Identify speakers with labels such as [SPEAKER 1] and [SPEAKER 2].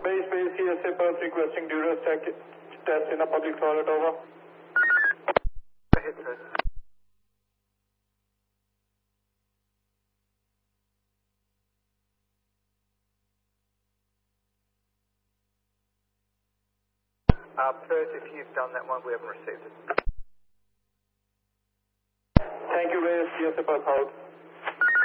[SPEAKER 1] Base, CSA Pulse requesting Duros test in a public toilet, over.
[SPEAKER 2] Hit, sir. First, if you've done that one, we haven't received it.
[SPEAKER 1] Thank you, Base, CSA Pulse out.